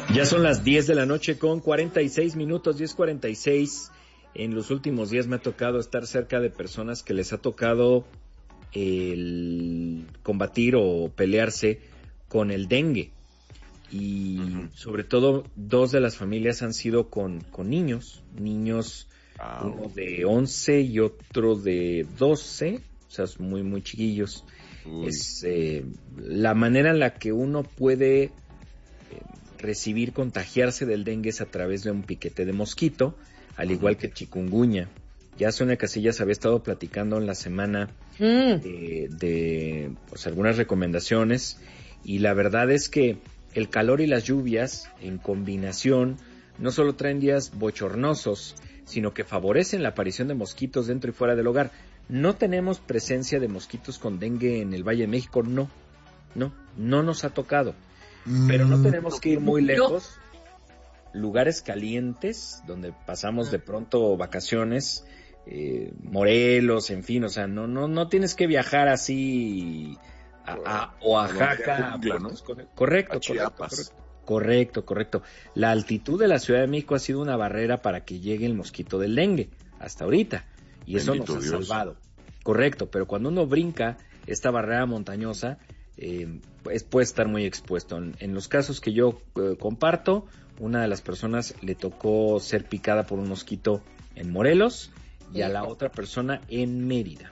Ya son las 10 de la noche con 46 minutos, 10:46. En los últimos días me ha tocado estar cerca de personas que les ha tocado el combatir o pelearse con el dengue. Y sobre todo, dos de las familias han sido con niños, uno de 11 y otro de 12, o sea, muy, muy chiquillos. Es la manera en la que uno puede contagiarse del dengue es a través de un piquete de mosquito, al igual que chikungunya. Ya Sonia Casillas había estado platicando en la semana de pues, algunas recomendaciones, y la verdad es que el calor y las lluvias en combinación no solo traen días bochornosos, sino que favorecen la aparición de mosquitos dentro y fuera del hogar. No tenemos presencia de mosquitos con dengue en el Valle de México, no nos ha tocado. Pero no tenemos que ir muy lejos. Lugares calientes, donde pasamos de pronto vacaciones, Morelos, en fin, o sea, no tienes que viajar así a Oaxaca, ¿no? Correcto. La altitud de la Ciudad de México ha sido una barrera para que llegue el mosquito del dengue, hasta ahorita, y eso nos ha salvado. Correcto, pero cuando uno brinca esta barrera montañosa, puede estar muy expuesto. En los casos que yo comparto, una de las personas le tocó ser picada por un mosquito en Morelos y a la otra persona en Mérida.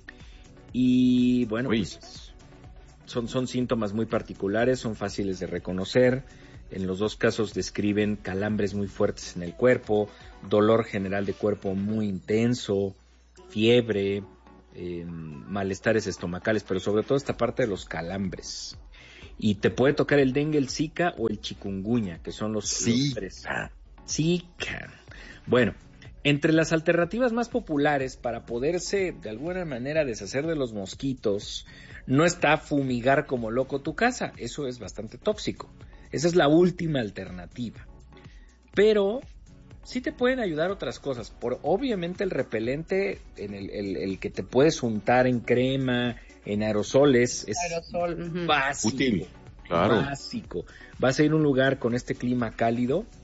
Y bueno, pues son síntomas muy particulares, son fáciles de reconocer. En los dos casos describen calambres muy fuertes en el cuerpo, dolor general de cuerpo muy intenso, fiebre, malestares estomacales, pero sobre todo esta parte de los calambres. Y te puede tocar el dengue, el zika o el chikungunya, que son los tres. Zika. Bueno, entre las alternativas más populares para poderse de alguna manera deshacer de los mosquitos, no está fumigar como loco tu casa. Eso es bastante tóxico. Esa es la última alternativa. Pero sí te pueden ayudar otras cosas. Obviamente el repelente, el que te puedes untar en crema, en aerosoles, es básico. Útil, claro. Básico. Vas a ir a un lugar con este clima cálido,